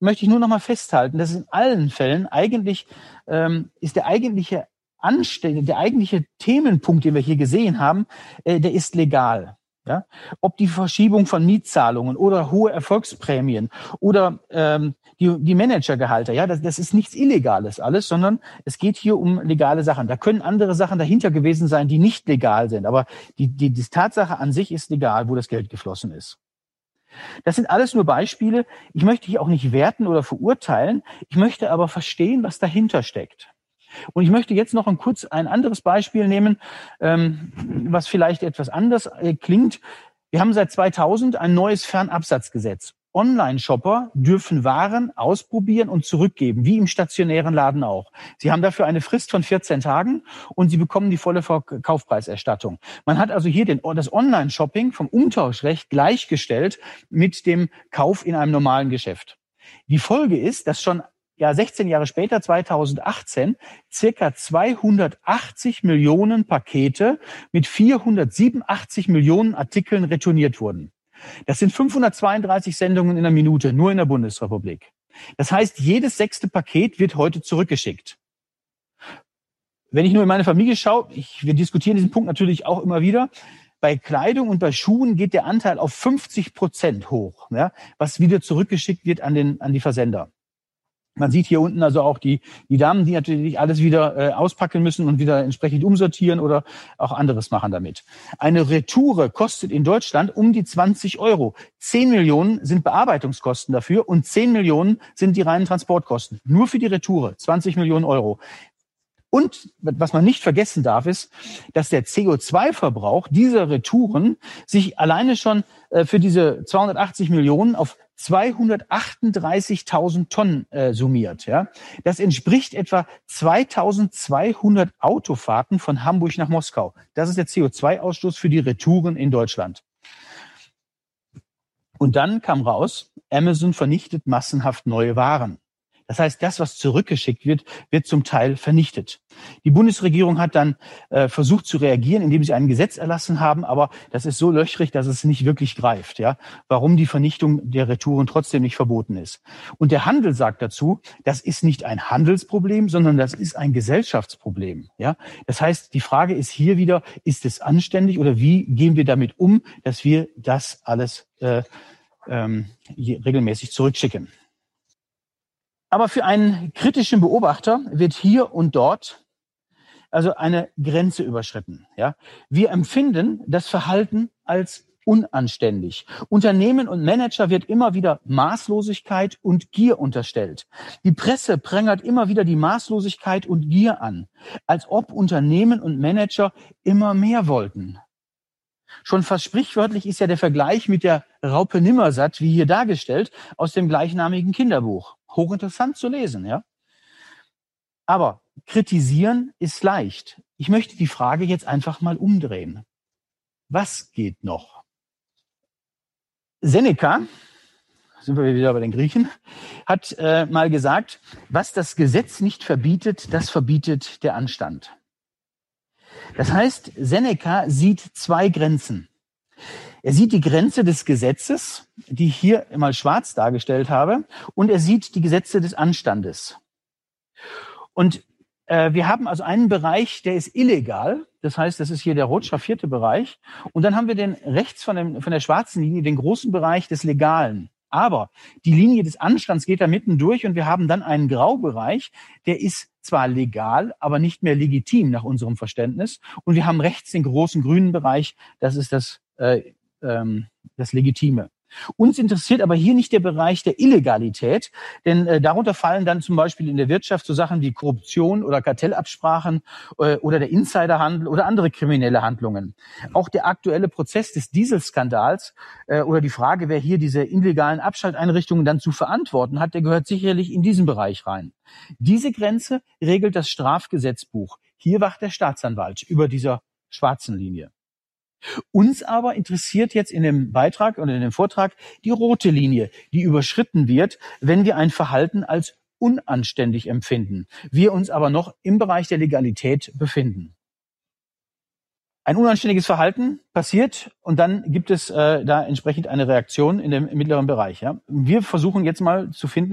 möchte ich nur noch mal festhalten, dass in allen Fällen eigentlich ist der eigentliche Themenpunkt, den wir hier gesehen haben, der ist legal. Ja? Ob die Verschiebung von Mietzahlungen oder hohe Erfolgsprämien oder die Managergehalte, ja, das ist nichts Illegales alles, sondern es geht hier um legale Sachen. Da können andere Sachen dahinter gewesen sein, die nicht legal sind. Aber die Tatsache an sich ist legal, wo das Geld geflossen ist. Das sind alles nur Beispiele. Ich möchte hier auch nicht werten oder verurteilen. Ich möchte aber verstehen, was dahinter steckt. Und ich möchte jetzt noch kurz ein anderes Beispiel nehmen, was vielleicht etwas anders klingt. Wir haben seit 2000 ein neues Fernabsatzgesetz. Online-Shopper dürfen Waren ausprobieren und zurückgeben, wie im stationären Laden auch. Sie haben dafür eine Frist von 14 Tagen und Sie bekommen die volle Kaufpreiserstattung. Man hat also hier das Online-Shopping vom Umtauschrecht gleichgestellt mit dem Kauf in einem normalen Geschäft. Die Folge ist, dass schon 16 Jahre später, 2018, circa 280 Millionen Pakete mit 487 Millionen Artikeln retourniert wurden. Das sind 532 Sendungen in der Minute, nur in der Bundesrepublik. Das heißt, jedes 6. Paket wird heute zurückgeschickt. Wenn ich nur in meine Familie schaue, wir diskutieren diesen Punkt natürlich auch immer wieder, bei Kleidung und bei Schuhen geht der Anteil auf 50% hoch, ja, was wieder zurückgeschickt wird an die Versender. Man sieht hier unten also auch die Damen, die natürlich alles wieder auspacken müssen und wieder entsprechend umsortieren oder auch anderes machen damit. Eine Retoure kostet in Deutschland um die 20 Euro. 10 Millionen sind Bearbeitungskosten dafür und 10 Millionen sind die reinen Transportkosten. Nur für die Retoure 20 Millionen Euro. Und was man nicht vergessen darf, ist, dass der CO2-Verbrauch dieser Retouren sich alleine schon für diese 280 Millionen auf 238.000 Tonnen summiert. Ja? Das entspricht etwa 2.200 Autofahrten von Hamburg nach Moskau. Das ist der CO2-Ausstoß für die Retouren in Deutschland. Und dann kam raus, Amazon vernichtet massenhaft neue Waren. Das heißt, das, was zurückgeschickt wird, wird zum Teil vernichtet. Die Bundesregierung hat dann versucht zu reagieren, indem sie ein Gesetz erlassen haben, aber das ist so löchrig, dass es nicht wirklich greift. Ja, warum die Vernichtung der Retouren trotzdem nicht verboten ist. Und der Handel sagt dazu, das ist nicht ein Handelsproblem, sondern das ist ein Gesellschaftsproblem. Ja, das heißt, die Frage ist hier wieder, ist es anständig oder wie gehen wir damit um, dass wir das alles regelmäßig zurückschicken? Aber für einen kritischen Beobachter wird hier und dort also eine Grenze überschritten. Ja? Wir empfinden das Verhalten als unanständig. Unternehmen und Manager wird immer wieder Maßlosigkeit und Gier unterstellt. Die Presse prangert immer wieder die Maßlosigkeit und Gier an, als ob Unternehmen und Manager immer mehr wollten. Schon fast sprichwörtlich ist ja der Vergleich mit der Raupe Nimmersatt, wie hier dargestellt, aus dem gleichnamigen Kinderbuch. Hochinteressant zu lesen, ja. Aber kritisieren ist leicht. Ich möchte die Frage jetzt einfach mal umdrehen. Was geht noch? Seneca, sind wir wieder bei den Griechen, hat mal gesagt, was das Gesetz nicht verbietet, das verbietet der Anstand. Das heißt, Seneca sieht zwei Grenzen. Er sieht die Grenze des Gesetzes, die ich hier mal schwarz dargestellt habe, und er sieht die Gesetze des Anstandes. Und wir haben also einen Bereich, der ist illegal. Das heißt, das ist hier der rot schraffierte Bereich. Und dann haben wir den rechts von der schwarzen Linie den großen Bereich des Legalen. Aber die Linie des Anstands geht da mitten durch und wir haben dann einen Graubereich, der ist zwar legal, aber nicht mehr legitim nach unserem Verständnis. Und wir haben rechts den großen grünen Bereich, das ist das Legitime. Uns interessiert aber hier nicht der Bereich der Illegalität, denn darunter fallen dann zum Beispiel in der Wirtschaft so Sachen wie Korruption oder Kartellabsprachen oder der Insiderhandel oder andere kriminelle Handlungen. Auch der aktuelle Prozess des Dieselskandals oder die Frage, wer hier diese illegalen Abschalteinrichtungen dann zu verantworten hat, der gehört sicherlich in diesen Bereich rein. Diese Grenze regelt das Strafgesetzbuch. Hier wacht der Staatsanwalt über dieser schwarzen Linie. Uns aber interessiert jetzt in dem Beitrag und in dem Vortrag die rote Linie, die überschritten wird, wenn wir ein Verhalten als unanständig empfinden, wir uns aber noch im Bereich der Legalität befinden. Ein unanständiges Verhalten passiert und dann gibt es da entsprechend eine Reaktion in dem mittleren Bereich. Ja? Wir versuchen jetzt mal zu finden,